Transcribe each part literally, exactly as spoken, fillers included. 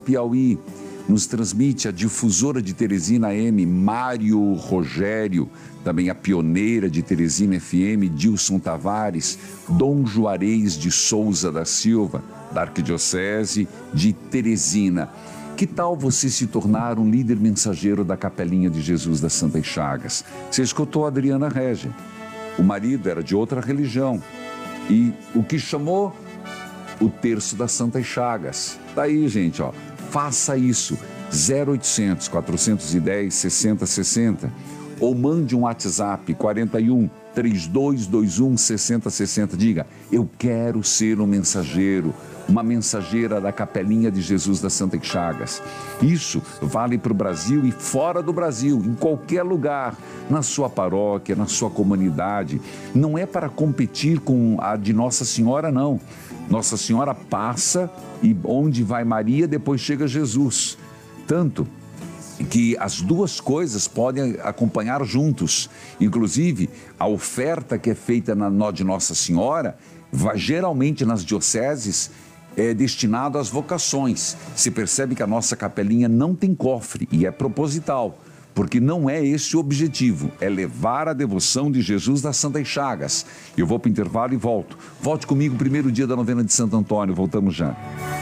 Piauí. Nos transmite a difusora de Teresina A M, Mário Rogério, também a pioneira de Teresina F M, Dilson Tavares, Dom Juarez de Souza da Silva, da Arquidiocese de Teresina. Que tal você se tornar um líder mensageiro da Capelinha de Jesus das Santas Chagas? Você escutou a Adriana Rege. O marido era de outra religião. E o que chamou? O terço das Santas Chagas. Tá aí, gente, ó. Faça isso. zero oitocentos, quatrocentos e dez, sessenta sessenta. Ou mande um WhatsApp quarenta e um, trinta e dois vinte e um, sessenta sessenta. Diga, eu quero ser um mensageiro, uma mensageira da Capelinha de Jesus das Santas Chagas. Isso vale para o Brasil e fora do Brasil, em qualquer lugar, na sua paróquia, na sua comunidade. Não é para competir com a de Nossa Senhora, não. Nossa Senhora passa e onde vai Maria, depois chega Jesus. Tanto que as duas coisas podem acompanhar juntos. Inclusive, a oferta que é feita na nó de Nossa Senhora, vai, geralmente nas dioceses, é destinado às vocações. Se percebe que a nossa capelinha não tem cofre e é proposital, porque não é esse o objetivo, é levar a devoção de Jesus das Santas Chagas. Eu vou para o intervalo e volto. Volte comigo, primeiro dia da novena de Santo Antônio, voltamos já.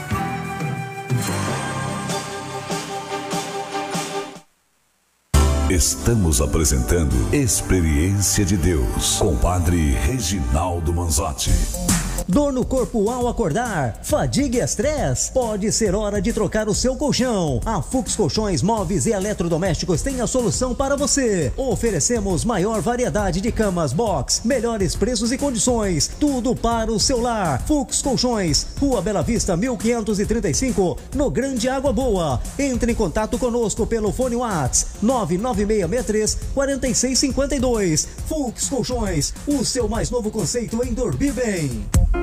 Estamos apresentando Experiência de Deus com o Padre Reginaldo Manzotti. Dor no corpo ao acordar, fadiga e estresse? Pode ser hora de trocar o seu colchão. A Fux Colchões, Móveis e Eletrodomésticos tem a solução para você. Oferecemos maior variedade de camas box, melhores preços e condições, tudo para o seu lar. Fux Colchões, Rua Bela Vista, mil quinhentos e trinta e cinco, no Grande Água Boa. Entre em contato conosco pelo fone WhatsApp nove nove seis seis três, quatro seis cinco dois. Fux Colchões, o seu mais novo conceito em dormir bem.